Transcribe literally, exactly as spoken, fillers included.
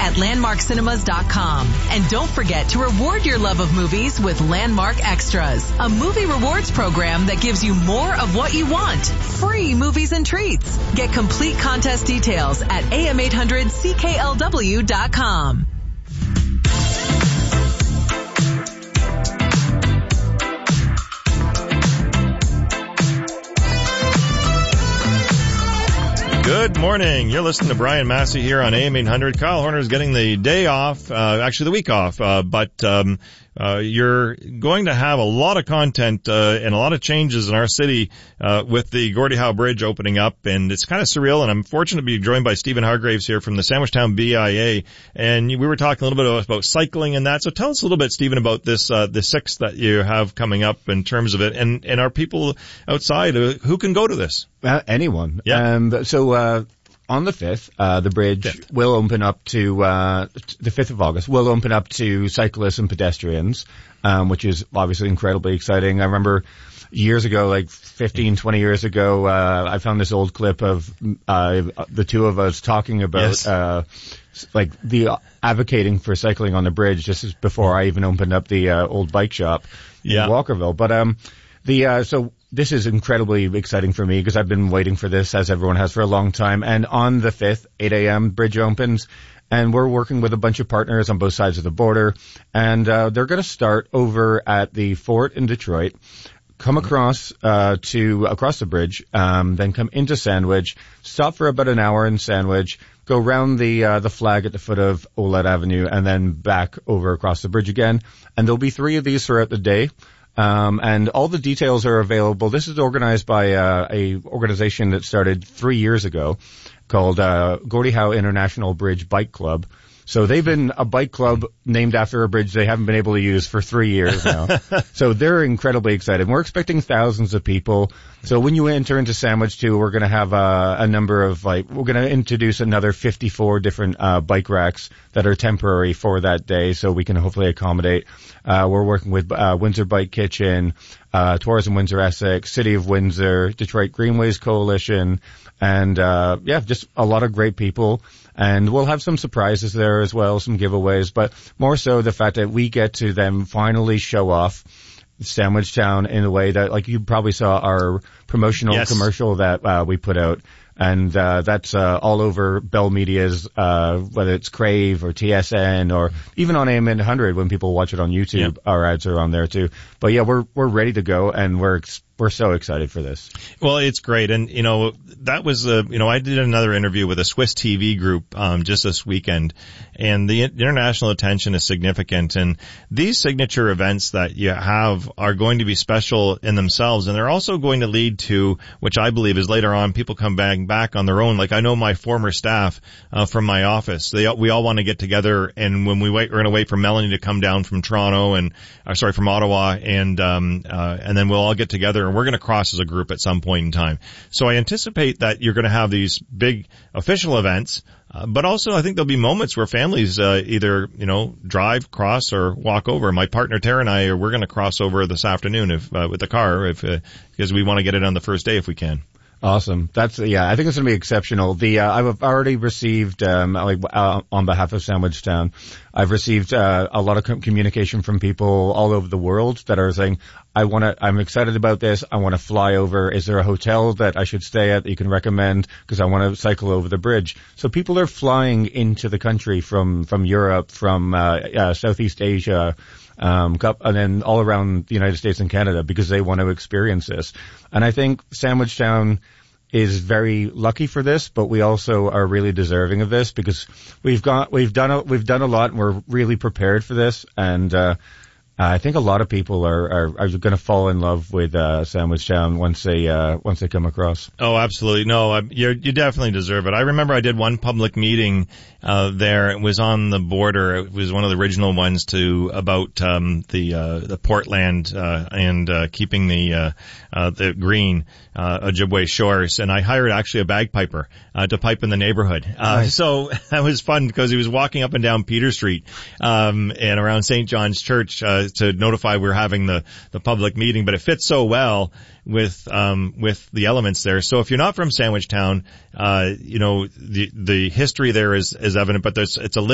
at landmark cinemas dot com. And don't forget to reward your love of movies with Landmark Extras, a movie rewards program that gives you more of what you want. Free movies and treats. Get complete contest details at A M eight hundred C K L W dot com. Good morning. You're listening to Brian Massey here on A M eight hundred. Kyle Horner is getting the day off, uh, actually the week off, uh, but um, uh, you're going to have a lot of content uh, and a lot of changes in our city uh, with the Gordie Howe Bridge opening up, and it's kind of surreal, and I'm fortunate to be joined by Stephen Hargraves here from the Sandwichtown B I A, and we were talking a little bit about cycling and that, so tell us a little bit, Stephen, about this, uh, the sixth that you have coming up in terms of it, and, and our people outside uh, who can go to this? Uh, anyone. Yeah. Um, so, uh, on the fifth, uh, the bridge fifth. will open up to, uh, the fifth of August, will open up to cyclists and pedestrians, um, which is obviously incredibly exciting. I remember years ago, like fifteen, twenty years ago, uh, I found this old clip of, uh, the two of us talking about, yes. uh, like the uh, advocating for cycling on the bridge just before I even opened up the, uh, old bike shop yeah. in Walkerville. But, um, the, uh, so, this is incredibly exciting for me because I've been waiting for this, as everyone has, for a long time. And on the fifth, eight a.m., bridge opens, and we're working with a bunch of partners on both sides of the border. And uh they're going to start over at the fort in Detroit, come across uh to across the bridge, um then come into Sandwich, stop for about an hour in Sandwich, go round the uh the flag at the foot of Olette Avenue, and then back over across the bridge again. And there'll be three of these throughout the day. Um, and all the details are available. This is organized by uh, a organization that started three years ago called uh, Gordie Howe International Bridge Bike Club. So they've been a bike club named after a bridge they haven't been able to use for three years now. So they're incredibly excited. We're expecting thousands of people. So when you enter into Sandwich too, we're going to have a, a number of, like, we're going to introduce another fifty-four different uh, bike racks that are temporary for that day, so we can hopefully accommodate. Uh, we're working with uh, Windsor Bike Kitchen, uh, Tourism Windsor Essex, City of Windsor, Detroit Greenways Coalition, and uh yeah, just a lot of great people. And we'll have some surprises there as well, some giveaways, but more so the fact that we get to then finally show off Sandwichtown in a way that, like, you probably saw our promotional yes. commercial that uh we put out. And uh that's uh all over Bell Media's, uh whether it's Crave or T S N or even on A M eight hundred when people watch it on YouTube, yep. our ads are on there too. But yeah, we're we're ready to go, and we're ex- we're so excited for this. Well, it's great. And, you know, that was, uh, you know, I did another interview with a Swiss T V group, um, just this weekend, and the international attention is significant. And these signature events that you have are going to be special in themselves, and they're also going to lead to, which I believe is later on, people come back, back on their own. Like, I know my former staff, uh, from my office, they, we all want to get together, and when we wait, we're going to wait for Melanie to come down from Toronto and, uh, sorry, from Ottawa, and, um, uh, and then we'll all get together, and we're going to cross as a group at some point in time. So I anticipate that you're going to have these big official events, uh, but also I think there'll be moments where families uh, either, you know, drive, cross, or walk over. My partner Tara and I are we're going to cross over this afternoon if uh, with the car, if uh, because we want to get it on the first day if we can. Awesome. That's, yeah, I think it's going to be exceptional. The, uh, I've already received, um, like, uh, on behalf of Sandwichtown, I've received, uh, a lot of com- communication from people all over the world that are saying, I want to, I'm excited about this. I want to fly over. Is there a hotel that I should stay at that you can recommend? Because I want to cycle over the bridge. So people are flying into the country from, from Europe, from, uh, uh Southeast Asia, um, and then all around the United States and Canada because they want to experience this. And I think Sandwichtown is very lucky for this, but we also are really deserving of this because we've got, we've done, a, we've done a lot, and we're really prepared for this. And, uh, I think a lot of people are, are, are going to fall in love with, uh, Sandwichtown once they, uh, once they come across. Oh, absolutely. No, uh, you you definitely deserve it. I remember I did one public meeting, uh, there. It was on the border. It was one of the original ones to, about, um, the, uh, the Portland, uh, and, uh, keeping the, uh, uh, the green, uh, Ojibwe shores. And I hired actually a bagpiper, uh, to pipe in the neighborhood. Uh, nice. So that was fun because he was walking up and down Peter Street, um, and around Saint John's Church, uh, to notify we're having the, the public meeting, but it fits so well with, um, with the elements there. So if you're not from Sandwichtown, uh, you know, the, the history there is, is evident, but there's, it's a